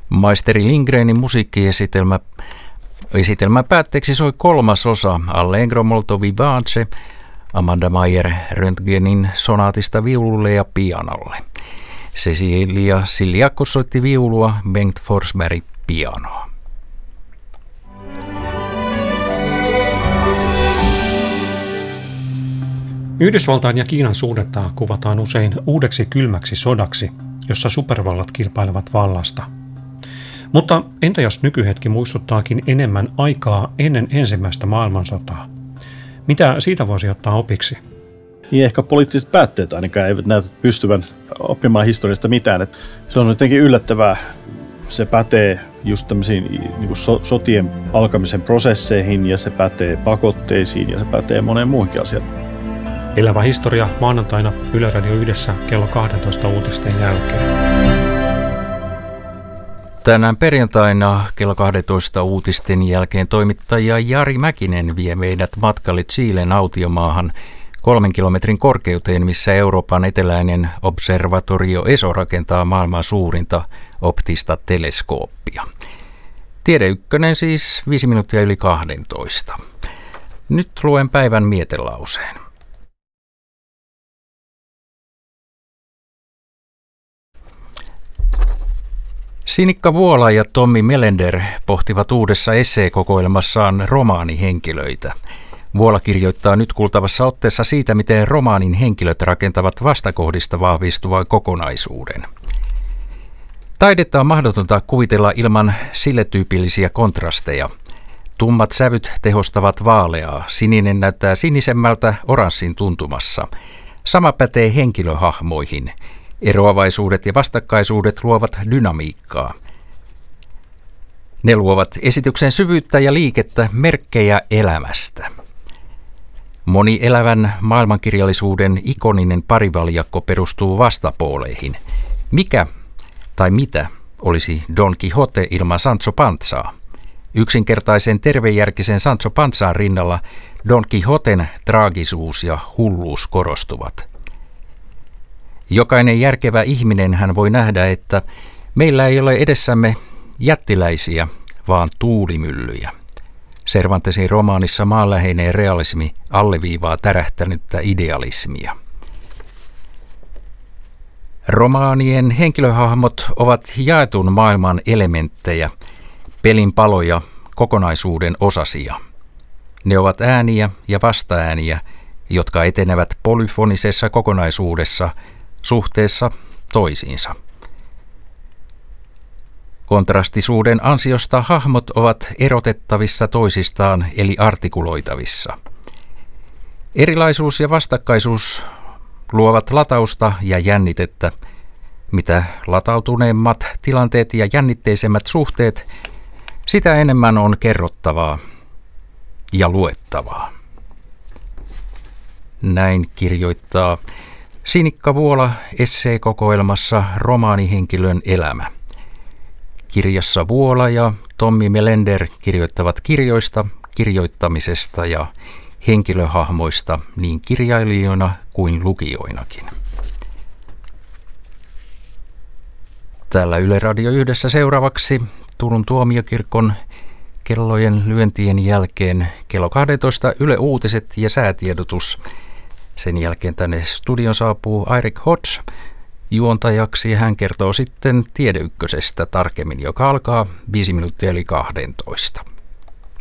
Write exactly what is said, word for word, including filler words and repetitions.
Maisteri Lindgrenin musiikkiesitelmä esitelmän päätteeksi soi kolmas osa Allegro molto vivace Amanda Meyer-Röntgenin sonaatista viululle ja pianolle. Cecilia Siljakko soitti viulua, Bengt Forsberg pianoa. Yhdysvaltain ja Kiinan suhdetta kuvataan usein uudeksi kylmäksi sodaksi, jossa supervallat kilpailevat vallasta. Mutta entä jos nykyhetki muistuttaakin enemmän aikaa ennen ensimmäistä maailmansotaa? Mitä siitä voisi ottaa opiksi? Niin ehkä poliittiset päätteet ainakaan eivät näytä pystyvän oppimaan historiasta mitään. Et se on jotenkin yllättävää. Se pätee just tämmöisiin niin kuin so- sotien alkamisen prosesseihin ja se pätee pakotteisiin ja se pätee moneen muuhunkin asiaan. Elävä historia maanantaina Yle Radio Yhdessä kello kaksitoista uutisten jälkeen. Tänään perjantaina kello kaksitoista uutisten jälkeen toimittaja Jari Mäkinen vie meidät matkalle Chilen autiomaahan kolmen kilometrin korkeuteen, missä Euroopan eteläinen observatorio E S O rakentaa maailman suurinta optista teleskooppia. Tiede ykkönen siis viisi minuuttia yli kahdentoista. Nyt luen päivän mietelauseen. Sinikka Vuola ja Tommi Melender pohtivat uudessa esseekokoelmassaan romaanihenkilöitä. Vuola kirjoittaa nyt kuultavassa otteessa siitä, miten romaanin henkilöt rakentavat vastakohdista vahvistuvan kokonaisuuden. Taidetta on mahdotonta kuvitella ilman sille tyypillisiä kontrasteja. Tummat sävyt tehostavat vaaleaa, sininen näyttää sinisemmältä oranssin tuntumassa. Sama pätee henkilöhahmoihin. Eroavaisuudet ja vastakkaisuudet luovat dynamiikkaa. Ne luovat esityksen syvyyttä ja liikettä, merkkejä elämästä. Monielävän maailmankirjallisuuden ikoninen parivaljakko perustuu vastapooleihin. Mikä tai mitä olisi Don Quixote ilman Sancho Panzaa? Yksinkertaisen tervejärkisen Sancho Panzaan rinnalla Don Quixoten traagisuus ja hulluus korostuvat. Jokainen järkevä ihminen hän voi nähdä, että meillä ei ole edessämme jättiläisiä, vaan tuulimyllyjä. Cervantesin romaanissa maanläheinen realismi alleviivaa tärähtänyttä idealismia. Romaanien henkilöhahmot ovat jaetun maailman elementtejä, pelin paloja, kokonaisuuden osasia. Ne ovat ääniä ja vastaääniä, jotka etenevät polyfonisessa kokonaisuudessa suhteessa toisiinsa. Kontrastisuuden ansiosta hahmot ovat erotettavissa toisistaan eli artikuloitavissa. Erilaisuus ja vastakkaisuus luovat latausta ja jännitettä. Mitä latautuneemmat tilanteet ja jännitteisemmät suhteet, sitä enemmän on kerrottavaa ja luettavaa. Näin kirjoittaa Sinikka Vuola esseekokoelmassa romaanihenkilön elämä. Kirjassa Vuola ja Tommi Melender kirjoittavat kirjoista, kirjoittamisesta ja henkilöhahmoista niin kirjailijoina kuin lukijoinakin. Täällä Yle Radio Yhdessä seuraavaksi Turun tuomiokirkon kellojen lyöntien jälkeen kello kaksitoista Yle Uutiset ja säätiedotus. Sen jälkeen tänne studion saapuu Eirik Hodge juontajaksi ja hän kertoo sitten Tiedeykkösestä tarkemmin, joka alkaa viisi minuuttia eli kahdentoista.